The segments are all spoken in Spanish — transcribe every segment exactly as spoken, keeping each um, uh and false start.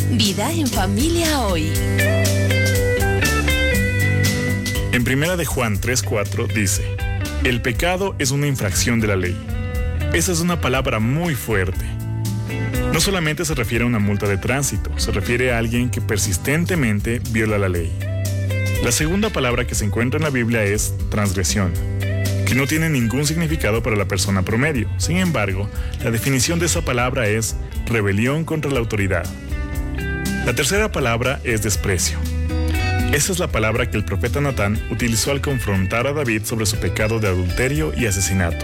Vida en familia hoy. En primera de Juan tres cuatro dice: el pecado es una infracción de la ley. Esa es una palabra muy fuerte. No solamente se refiere a una multa de tránsito, se refiere a alguien que persistentemente viola la ley. La segunda palabra que se encuentra en la Biblia es transgresión, que no tiene ningún significado para la persona promedio. Sin embargo, la definición de esa palabra es rebelión contra la autoridad. La tercera palabra es desprecio. Esa es la palabra que el profeta Natán utilizó al confrontar a David sobre su pecado de adulterio y asesinato.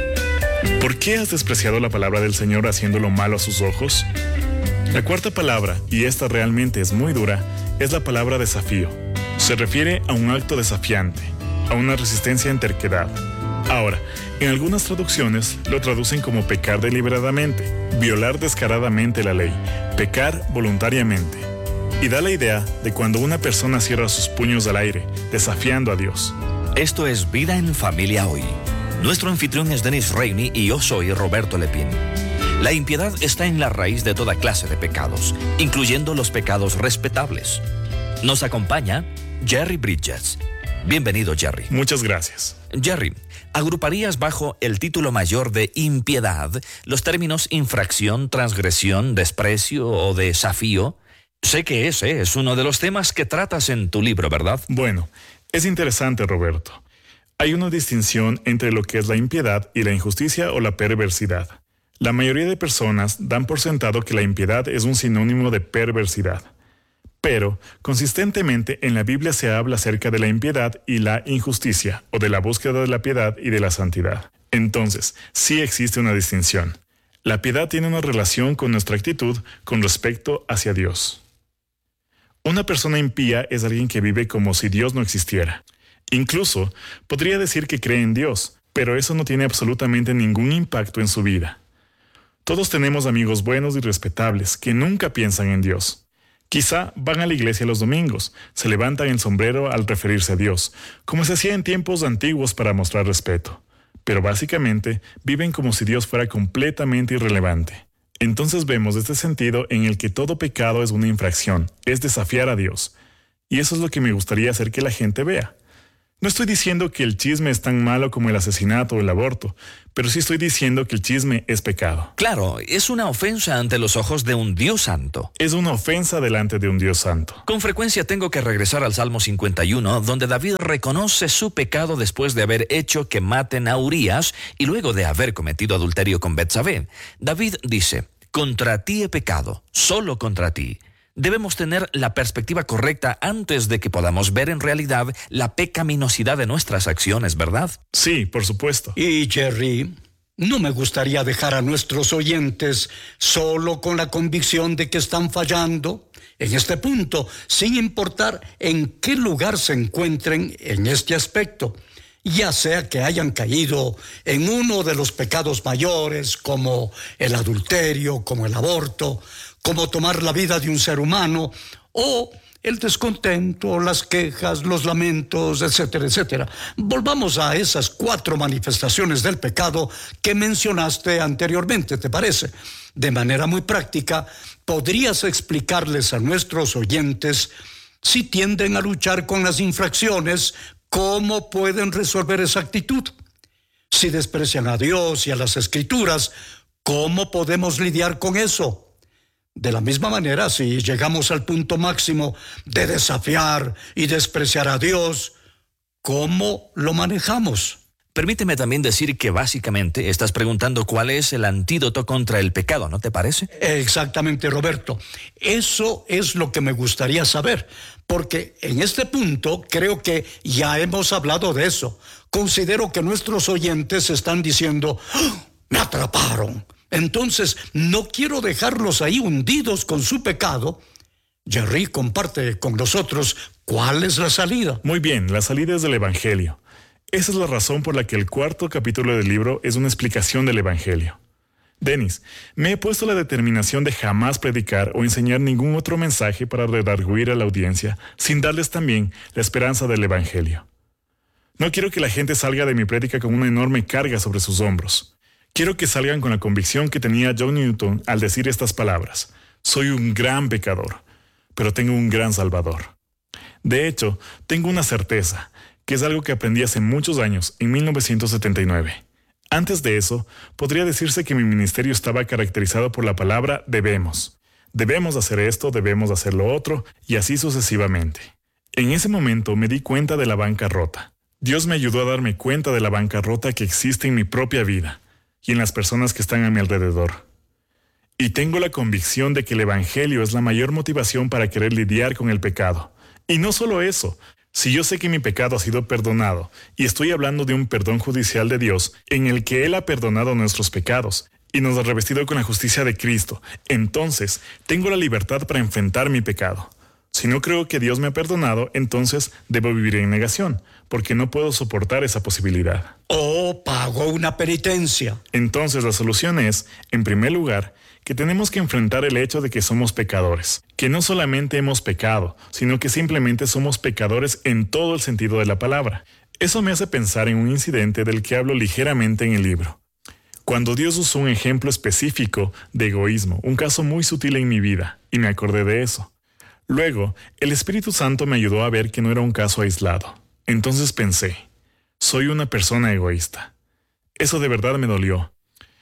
¿Por qué has despreciado la palabra del Señor haciéndolo malo a sus ojos? La cuarta palabra, y esta realmente es muy dura, es la palabra desafío. Se refiere a un acto desafiante, a una resistencia en terquedad. Ahora, en algunas traducciones lo traducen como pecar deliberadamente, violar descaradamente la ley, pecar voluntariamente. Y da la idea de cuando una persona cierra sus puños al aire, desafiando a Dios. Esto es Vida en Familia Hoy. Nuestro anfitrión es Dennis Rainey y yo soy Roberto Lepín. La impiedad está en la raíz de toda clase de pecados, incluyendo los pecados respetables. Nos acompaña Jerry Bridges. Bienvenido, Jerry. Muchas gracias. Jerry, ¿agruparías bajo el título mayor de impiedad los términos infracción, transgresión, desprecio o desafío? Sé que ese es uno de los temas que tratas en tu libro, ¿verdad? Bueno, es interesante, Roberto. Hay una distinción entre lo que es la impiedad y la injusticia o la perversidad. La mayoría de personas dan por sentado que la impiedad es un sinónimo de perversidad. Pero, consistentemente, en la Biblia se habla acerca de la impiedad y la injusticia, o de la búsqueda de la piedad y de la santidad. Entonces, sí existe una distinción. La piedad tiene una relación con nuestra actitud con respecto hacia Dios. Una persona impía es alguien que vive como si Dios no existiera. Incluso, podría decir que cree en Dios, pero eso no tiene absolutamente ningún impacto en su vida. Todos tenemos amigos buenos y respetables que nunca piensan en Dios. Quizá van a la iglesia los domingos, se levantan el sombrero al referirse a Dios, como se hacía en tiempos antiguos para mostrar respeto. Pero básicamente viven como si Dios fuera completamente irrelevante. Entonces vemos este sentido en el que todo pecado es una infracción, es desafiar a Dios. Y eso es lo que me gustaría hacer que la gente vea. No estoy diciendo que el chisme es tan malo como el asesinato o el aborto, pero sí estoy diciendo que el chisme es pecado. Claro, es una ofensa ante los ojos de un Dios santo. Es una ofensa delante de un Dios santo. Con frecuencia tengo que regresar al Salmo cincuenta y uno, donde David reconoce su pecado después de haber hecho que maten a Urías y luego de haber cometido adulterio con Betsabé. David dice: contra ti he pecado, solo contra ti. Debemos tener la perspectiva correcta antes de que podamos ver en realidad la pecaminosidad de nuestras acciones, ¿verdad? Sí, por supuesto. Y Jerry, no me gustaría dejar a nuestros oyentes solo con la convicción de que están fallando en este punto, sin importar en qué lugar se encuentren en este aspecto. Ya sea que hayan caído en uno de los pecados mayores, como el adulterio, como el aborto, como tomar la vida de un ser humano, o el descontento, las quejas, los lamentos, etcétera, etcétera. Volvamos a esas cuatro manifestaciones del pecado que mencionaste anteriormente, ¿te parece? De manera muy práctica, ¿podrías explicarles a nuestros oyentes, si tienden a luchar con las infracciones, cómo pueden resolver esa actitud? Si desprecian a Dios y a las Escrituras, ¿cómo podemos lidiar con eso? De la misma manera, si llegamos al punto máximo de desafiar y despreciar a Dios, ¿cómo lo manejamos? Permíteme también decir que básicamente estás preguntando cuál es el antídoto contra el pecado, ¿no te parece? Exactamente, Roberto. Eso es lo que me gustaría saber, porque en este punto creo que ya hemos hablado de eso. Considero que nuestros oyentes están diciendo: ¡oh, me atraparon! Entonces, no quiero dejarlos ahí hundidos con su pecado. Jerry, comparte con nosotros cuál es la salida. Muy bien, la salida es del Evangelio. Esa es la razón por la que el cuarto capítulo del libro es una explicación del Evangelio. Dennis, me he puesto la determinación de jamás predicar o enseñar ningún otro mensaje para redarguir a la audiencia, sin darles también la esperanza del Evangelio. No quiero que la gente salga de mi prédica con una enorme carga sobre sus hombros. Quiero que salgan con la convicción que tenía John Newton al decir estas palabras: Soy un gran pecador, pero tengo un gran Salvador. De hecho, tengo una certeza, que es algo que aprendí hace muchos años, en mil novecientos setenta y nueve. Antes de eso, podría decirse que mi ministerio estaba caracterizado por la palabra debemos. Debemos hacer esto, debemos hacer lo otro, y así sucesivamente. En ese momento me di cuenta de la bancarrota. Dios me ayudó a darme cuenta de la bancarrota que existe en mi propia vida y en las personas que están a mi alrededor. Y tengo la convicción de que el Evangelio es la mayor motivación para querer lidiar con el pecado. Y no solo eso, si yo sé que mi pecado ha sido perdonado, y estoy hablando de un perdón judicial de Dios, en el que Él ha perdonado nuestros pecados, y nos ha revestido con la justicia de Cristo, entonces tengo la libertad para enfrentar mi pecado. Si no creo que Dios me ha perdonado, entonces debo vivir en negación, porque no puedo soportar esa posibilidad. Oh, pago una penitencia. Entonces la solución es, en primer lugar, que tenemos que enfrentar el hecho de que somos pecadores, que no solamente hemos pecado, sino que simplemente somos pecadores en todo el sentido de la palabra. Eso me hace pensar en un incidente del que hablo ligeramente en el libro. Cuando Dios usó un ejemplo específico de egoísmo, un caso muy sutil en mi vida, y me acordé de eso. Luego, el Espíritu Santo me ayudó a ver que no era un caso aislado. Entonces pensé, soy una persona egoísta. Eso de verdad me dolió.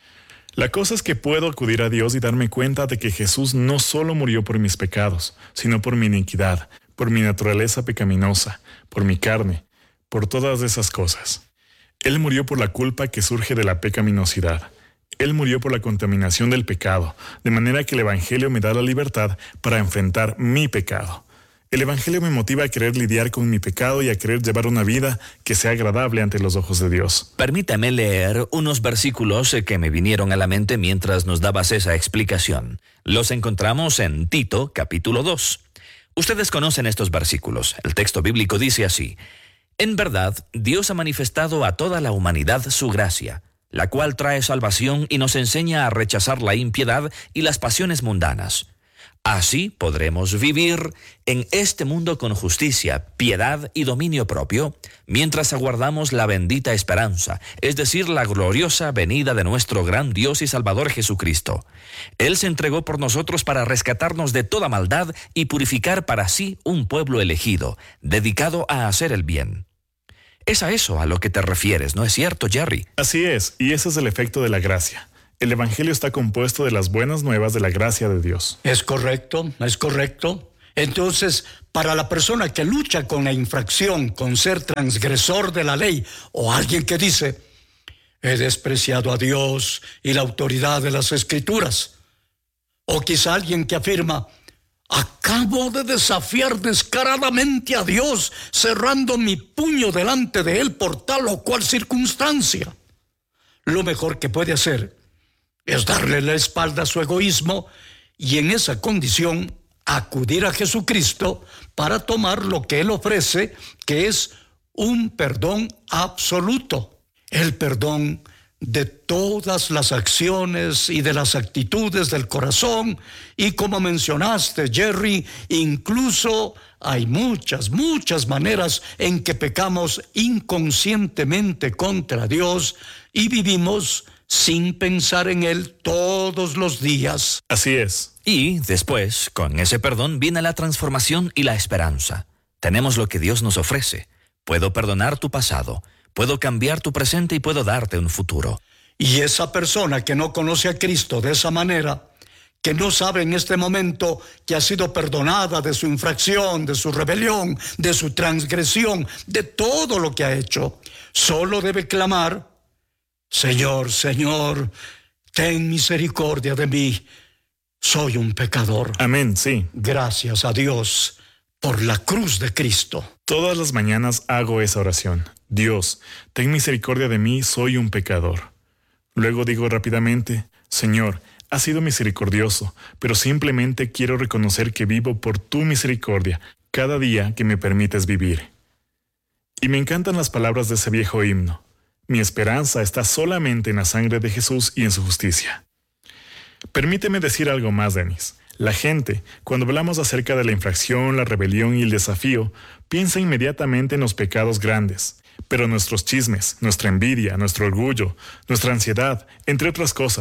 La cosa es que puedo acudir a Dios y darme cuenta de que Jesús no solo murió por mis pecados, sino por mi iniquidad, por mi naturaleza pecaminosa, por mi carne, por todas esas cosas. Él murió por la culpa que surge de la pecaminosidad. Él murió por la contaminación del pecado, de manera que el Evangelio me da la libertad para enfrentar mi pecado. El Evangelio me motiva a querer lidiar con mi pecado y a querer llevar una vida que sea agradable ante los ojos de Dios. Permítame leer unos versículos que me vinieron a la mente mientras nos dabas esa explicación. Los encontramos en Tito, capítulo dos. Ustedes conocen estos versículos. El texto bíblico dice así: En verdad, Dios ha manifestado a toda la humanidad su gracia, la cual trae salvación y nos enseña a rechazar la impiedad y las pasiones mundanas. Así podremos vivir en este mundo con justicia, piedad y dominio propio, mientras aguardamos la bendita esperanza, es decir, la gloriosa venida de nuestro gran Dios y Salvador Jesucristo. Él se entregó por nosotros para rescatarnos de toda maldad y purificar para sí un pueblo elegido, dedicado a hacer el bien. Es a eso a lo que te refieres, ¿no es cierto, Jerry? Así es, y ese es el efecto de la gracia. El Evangelio está compuesto de las buenas nuevas de la gracia de Dios. Es correcto, es correcto. Entonces, para la persona que lucha con la infracción, con ser transgresor de la ley, o alguien que dice, he despreciado a Dios y la autoridad de las Escrituras, o quizá alguien que afirma, acabo de desafiar descaradamente a Dios, cerrando mi puño delante de Él por tal o cual circunstancia. Lo mejor que puede hacer es darle la espalda a su egoísmo y en esa condición acudir a Jesucristo para tomar lo que Él ofrece, que es un perdón absoluto. El perdón de todas las acciones y de las actitudes del corazón. Y como mencionaste, Jerry, incluso hay muchas, muchas maneras en que pecamos inconscientemente contra Dios y vivimos sin pensar en Él todos los días. Así es. Y después, con ese perdón, viene la transformación y la esperanza. Tenemos lo que Dios nos ofrece. Puedo perdonar tu pasado, puedo cambiar tu presente y puedo darte un futuro. Y esa persona que no conoce a Cristo de esa manera, que no sabe en este momento que ha sido perdonada de su infracción, de su rebelión, de su transgresión, de todo lo que ha hecho, solo debe clamar, Señor, Señor, ten misericordia de mí, soy un pecador. Amén, sí. Gracias a Dios por la cruz de Cristo. Todas las mañanas hago esa oración. Dios, ten misericordia de mí, soy un pecador. Luego digo rápidamente, Señor, has sido misericordioso, pero simplemente quiero reconocer que vivo por tu misericordia cada día que me permites vivir. Y me encantan las palabras de ese viejo himno. Mi esperanza está solamente en la sangre de Jesús y en su justicia. Permíteme decir algo más, Denis. La gente, cuando hablamos acerca de la infracción, la rebelión y el desafío, piensa inmediatamente en los pecados grandes. Pero nuestros chismes, nuestra envidia, nuestro orgullo, nuestra ansiedad, entre otras cosas,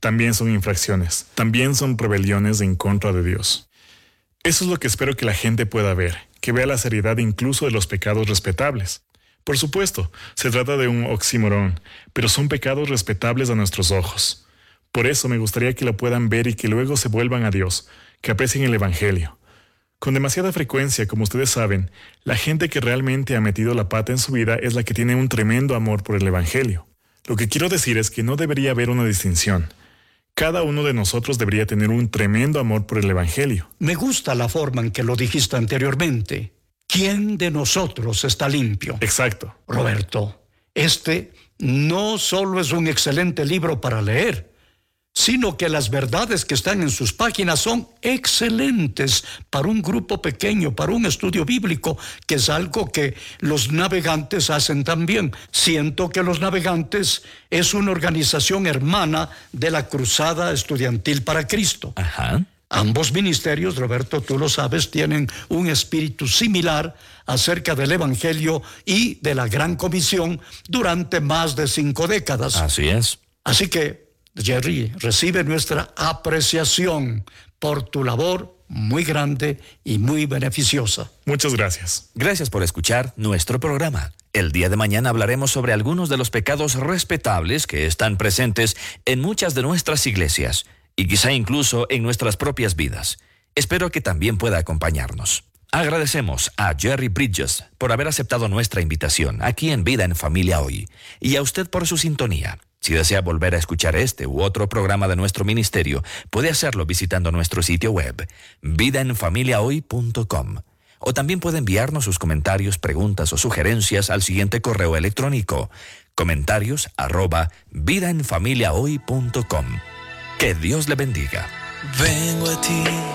también son infracciones, también son rebeliones en contra de Dios. Eso es lo que espero que la gente pueda ver, que vea la seriedad incluso de los pecados respetables. Por supuesto, se trata de un oxímoron, pero son pecados respetables a nuestros ojos. Por eso me gustaría que lo puedan ver y que luego se vuelvan a Dios, que aprecien el Evangelio. Con demasiada frecuencia, como ustedes saben, la gente que realmente ha metido la pata en su vida es la que tiene un tremendo amor por el Evangelio. Lo que quiero decir es que no debería haber una distinción. Cada uno de nosotros debería tener un tremendo amor por el Evangelio. Me gusta la forma en que lo dijiste anteriormente. ¿Quién de nosotros está limpio? Exacto. Roberto, este no solo es un excelente libro para leer, sino que las verdades que están en sus páginas son excelentes para un grupo pequeño, para un estudio bíblico, que es algo que los navegantes hacen también. Siento que los navegantes es una organización hermana de la Cruzada Estudiantil para Cristo. Ajá. Ambos ministerios, Roberto, tú lo sabes, tienen un espíritu similar acerca del Evangelio y de la Gran Comisión durante más de cinco décadas. Así es. Así que, Jerry, recibe nuestra apreciación por tu labor muy grande y muy beneficiosa. Muchas gracias. Gracias por escuchar nuestro programa. El día de mañana hablaremos sobre algunos de los pecados respetables que están presentes en muchas de nuestras iglesias y quizá incluso en nuestras propias vidas. Espero que también pueda acompañarnos. Agradecemos a Jerry Bridges por haber aceptado nuestra invitación aquí en Vida en Familia Hoy y a usted por su sintonía. Si desea volver a escuchar este u otro programa de nuestro ministerio, puede hacerlo visitando nuestro sitio web, vida en familia hoy punto com. O también puede enviarnos sus comentarios, preguntas o sugerencias al siguiente correo electrónico, comentarios arroba vida en familia hoy punto com. Que Dios le bendiga. Vengo a ti